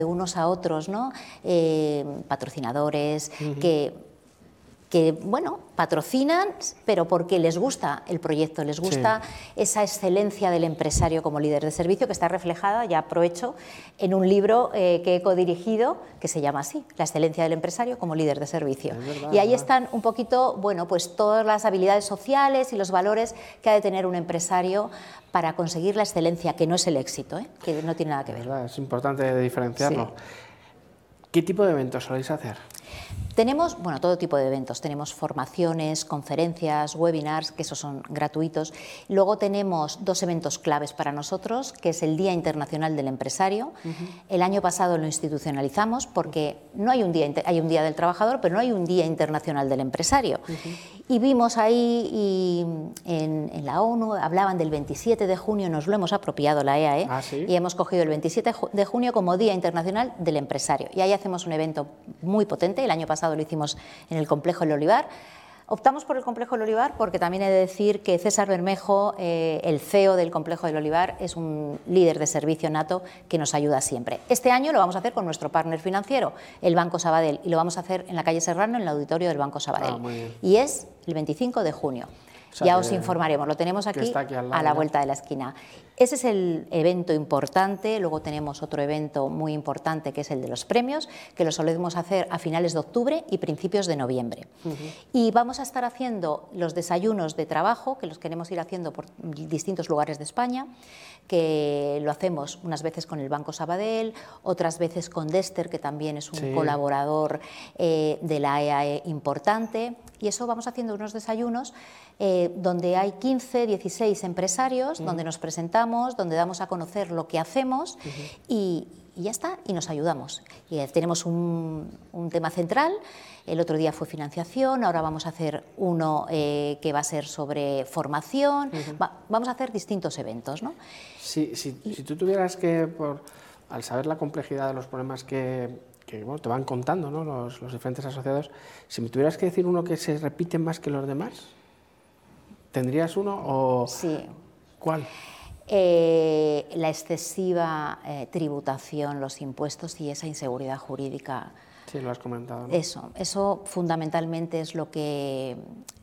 unos a otros, ¿no? Patrocinadores que, bueno, patrocinan, pero porque les gusta el proyecto, les gusta esa excelencia del empresario como líder de servicio, que está reflejada, ya aprovecho, en un libro que he codirigido, que se llama así, La excelencia del empresario como líder de servicio. Y ahí están un poquito, bueno, pues todas las habilidades sociales y los valores que ha de tener un empresario para conseguir la excelencia, que no es el éxito, que no tiene nada que ver. Es importante diferenciarlo. Sí. ¿Qué tipo de eventos soléis hacer? Tenemos, bueno, todo tipo de eventos, tenemos formaciones, conferencias, webinars, que esos son gratuitos. Luego tenemos dos eventos claves para nosotros, que es el Día Internacional del Empresario. El año pasado lo institucionalizamos porque no hay un día, hay un Día del Trabajador, pero no hay un Día Internacional del Empresario. Y vimos ahí en la ONU, hablaban del 27 de junio, nos lo hemos apropiado la EAE, ¿Sí? Y hemos cogido el 27 de junio como Día Internacional del Empresario. Y ahí hacemos un evento muy potente, el año pasado lo hicimos en el Complejo El Olivar. Optamos por el Complejo El Olivar porque también he de decir que César Bermejo, el CEO del Complejo del Olivar, es un líder de servicio nato que nos ayuda siempre. Este año lo vamos a hacer con nuestro partner financiero, el Banco Sabadell, y lo vamos a hacer en la calle Serrano, en el auditorio del Banco Sabadell. Y es el 25 de junio. O sea, ya os informaremos, lo tenemos aquí a la vuelta de la esquina. Ese es el evento importante. Luego tenemos otro evento muy importante que es el de los premios, que lo solemos hacer a finales de octubre y principios de noviembre. Y vamos a estar haciendo los desayunos de trabajo, que los queremos ir haciendo por distintos lugares de España, que lo hacemos unas veces con el Banco Sabadell, otras veces con Dexter, que también es un colaborador de la EAE importante, y eso vamos haciendo unos desayunos donde hay 15, 16 empresarios, donde nos presentamos, donde damos a conocer lo que hacemos y ya está, y nos ayudamos. Y tenemos un tema central, el otro día fue financiación, ahora vamos a hacer uno que va a ser sobre formación, vamos a hacer distintos eventos, ¿no? Si tú tuvieras que, al saber la complejidad de los problemas que bueno, te van contando, ¿no? los diferentes asociados, si me tuvieras que decir uno que se repite más que los demás, ¿tendrías uno o cuál? La excesiva tributación, los impuestos y esa inseguridad jurídica. Sí, lo has comentado, ¿no? Eso fundamentalmente es lo que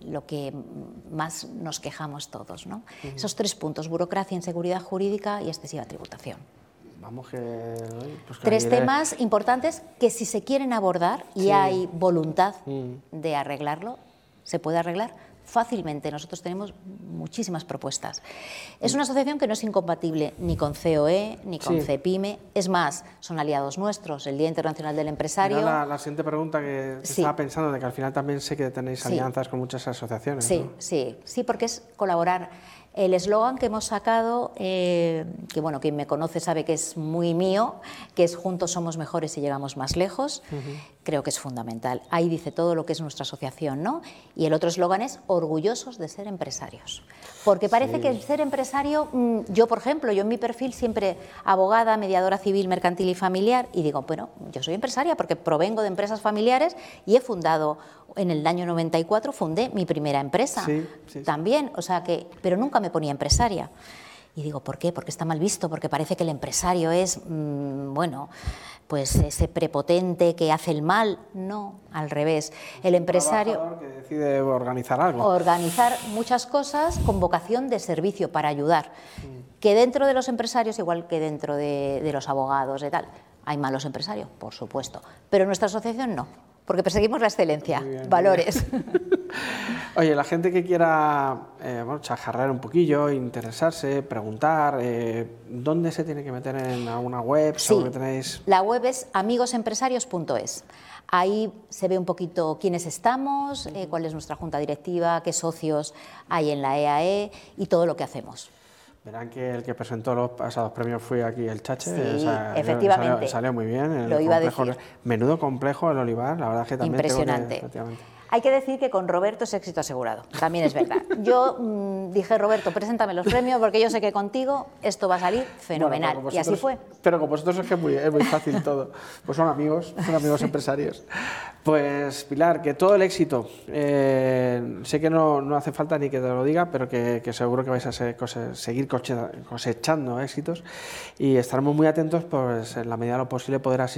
más nos quejamos todos, ¿no? Esos tres puntos: burocracia, inseguridad jurídica y excesiva tributación. Vamos tres temas importantes que, si se quieren abordar y hay voluntad de arreglarlo, se puede arreglar fácilmente. Nosotros tenemos muchísimas propuestas. Es una asociación que no es incompatible ni con COE ni con CEPIME. Es más, son aliados nuestros, el Día Internacional del Empresario. Era la siguiente pregunta que estaba pensando, de que al final también sé que tenéis alianzas con muchas asociaciones, ¿no? Sí, porque es colaborar. El eslogan que hemos sacado, que bueno, quien me conoce sabe que es muy mío, que es "Juntos somos mejores y llegamos más lejos", creo que es fundamental. Ahí dice todo lo que es nuestra asociación, ¿no? Y el otro eslogan es "Orgullosos de ser empresarios". Porque parece que el ser empresario, yo por ejemplo, yo en mi perfil siempre abogada, mediadora civil, mercantil y familiar, y digo, bueno, yo soy empresaria porque provengo de empresas familiares y he fundado, en el año 94 fundé mi primera empresa también, o sea que, pero nunca me ponía empresaria. Y digo, ¿por qué? Porque está mal visto, porque parece que el empresario es, bueno, pues ese prepotente que hace el mal. No, al revés. El empresario... Un trabajador que decide organizar algo. Organizar muchas cosas con vocación de servicio, para ayudar. Que dentro de los empresarios, igual que dentro de los abogados y tal, hay malos empresarios, por supuesto. Pero en nuestra asociación no, porque perseguimos la excelencia, valores. Oye, la gente que quiera chajarrar un poquillo, interesarse, preguntar, ¿dónde se tiene que meter? ¿En alguna web? Sí, tenéis... la web es amigosempresarios.es. Ahí se ve un poquito quiénes estamos, cuál es nuestra junta directiva, qué socios hay en la EAE y todo lo que hacemos. Verán que el que presentó los pasados premios fue aquí el Chache. Sí, efectivamente. Salió muy bien. Lo iba a decir. Menudo complejo el Olivar, la verdad es que también... Impresionante. Hay que decir que con Roberto es éxito asegurado, también es verdad. Yo dije, Roberto, preséntame los premios porque yo sé que contigo esto va a salir fenomenal. Bueno, y así fue. Pero con vosotros es que es muy fácil todo. Pues son amigos empresarios. Pues Pilar, que todo el éxito. Sé que no hace falta ni que te lo diga, pero que seguro que vais a seguir cosechando éxitos y estaremos muy atentos, pues en la medida de lo posible, poder asistir